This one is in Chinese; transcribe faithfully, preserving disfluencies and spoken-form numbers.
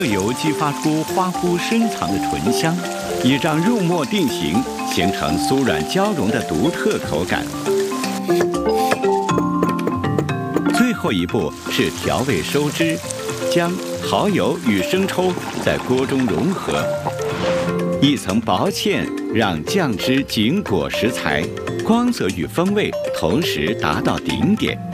油激发出花菇深藏的醇香，以让肉末定型，形成酥软交融的独特口感。最后一步是调味收汁，将蚝油与生抽在锅中融合，一层薄芡让酱汁紧裹食材，光泽与风味同时达到顶点。